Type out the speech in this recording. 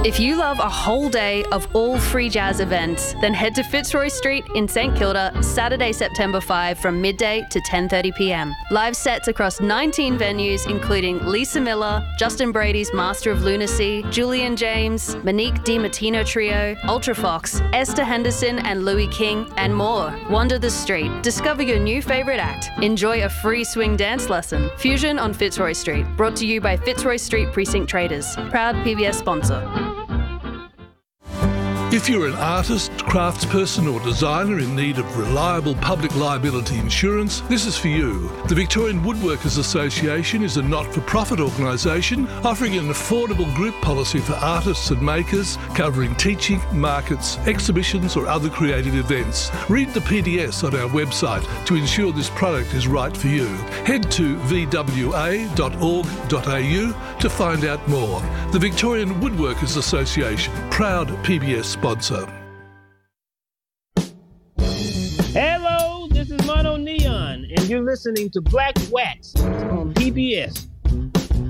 If you love a whole day of all free jazz events, then head to Fitzroy Street in St Kilda Saturday, September 5 from midday to 10:30pm. Live sets across 19 venues including Lisa Miller, Justin Brady's Master of Lunacy, Julian James, Monique DiMartino Trio, Ultrafox, Esther Henderson and Louis King, and more. Wander the street, discover your new favourite act, enjoy a free swing dance lesson. Fusion on Fitzroy Street, brought to you by Fitzroy Street Precinct Traders, proud PBS sponsor. If you're an artist, craftsperson or designer in need of reliable public liability insurance, this is for you. The Victorian Woodworkers Association is a not-for-profit organisation offering an affordable group policy for artists and makers covering teaching, markets, exhibitions or other creative events. Read the PDS on our website to ensure this product is right for you. Head to vwa.org.au to find out more. The Victorian Woodworkers Association, proud PBS sponsor. Hello, this is Mono Neon, and you're listening to Black Wax on PBS.